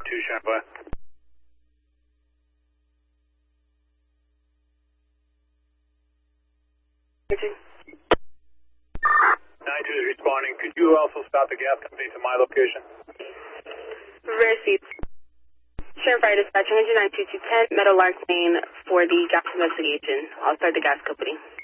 2 Champlain. 92 is responding. Could you also stop the gas company to my location? Received. Sheriff Fire Dispatch 192 to 10 Meadowlark Lane for the gas investigation. I'll start the gas company.